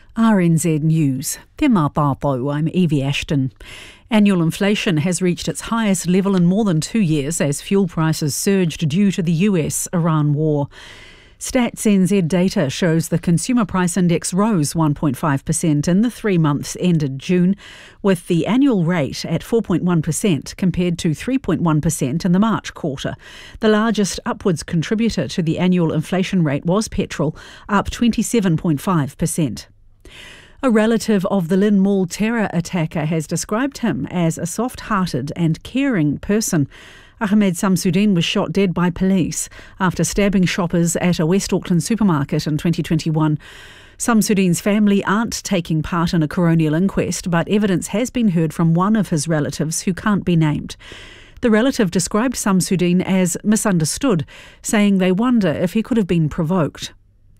RNZ News. Tēnā tātou, I'm Evie Ashton. Annual inflation has reached its highest level in more than 2 years as fuel prices surged due to the US-Iran war. Stats NZ data shows the Consumer Price Index rose 1.5% in the 3 months ended June, with the annual rate at 4.1% compared to 3.1% in the March quarter. The largest upwards contributor to the annual inflation rate was petrol, up 27.5%. A relative of the Lynn Mall terror attacker has described him as a soft-hearted and caring person. Ahmed Samsudeen was shot dead by police after stabbing shoppers at a West Auckland supermarket in 2021. Samsudeen's family aren't taking part in a coronial inquest, but evidence has been heard from one of his relatives who can't be named. The relative described Samsudeen as misunderstood, saying they wonder if he could have been provoked.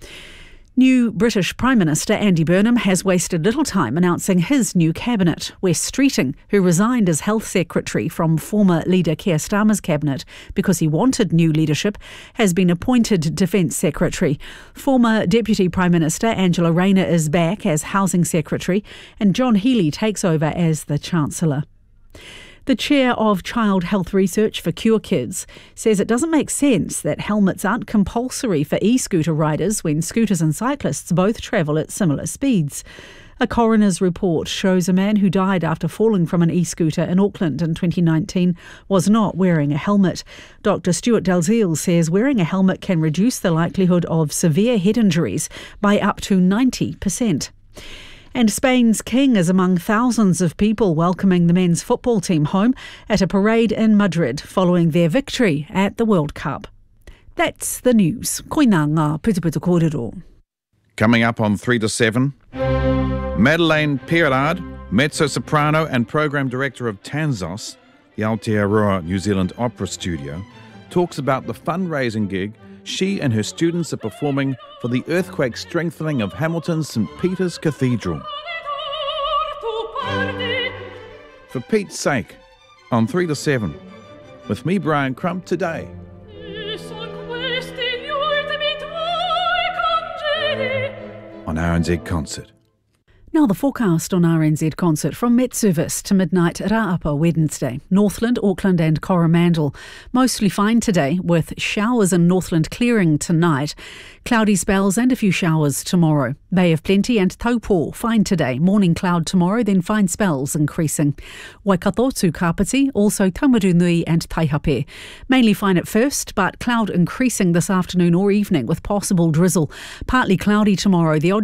New British Prime Minister Andy Burnham has wasted little time announcing his new cabinet. Wes Streeting, who resigned as Health Secretary from former leader Keir Starmer's cabinet because he wanted new leadership, has been appointed Defence Secretary. Former Deputy Prime Minister Angela Rayner is back as Housing Secretary, and John Healey takes over as the Chancellor. The chair of Child Health Research for Cure Kids says it doesn't make sense that helmets aren't compulsory for e-scooter riders when scooters and cyclists both travel at similar speeds. A coroner's report shows a man who died after falling from an e-scooter in Auckland in 2019 was not wearing a helmet. Dr. Stuart Dalziel says wearing a helmet can reduce the likelihood of severe head injuries by up to 90%. And Spain's king is among thousands of people welcoming the men's football team home at a parade in Madrid following their victory at the World Cup. That's the news. Koina ngā putuputu kōrero. Coming up on 3 to 7, Madeleine Perard, mezzo-soprano and program director of Tanzos, the Aotearoa New Zealand Opera Studio, talks about the fundraising gig she and her students are performing for the earthquake strengthening of Hamilton's St. Peter's Cathedral. For Pete's sake, on 3 to 7, with me, Brian Crump, today. On RNZ Concert. Now the forecast on RNZ Concert from Met Service to midnight Rāapa Wednesday. Northland, Auckland and Coromandel. Mostly fine today with showers in Northland clearing tonight. Cloudy spells and a few showers tomorrow. Bay of Plenty and Taupō fine today. Morning cloud tomorrow, then fine spells increasing. Waikato to Kapiti, also Taumarunui and Taihape. Mainly fine at first, but cloud increasing this afternoon or evening with possible drizzle. Partly cloudy tomorrow. The odd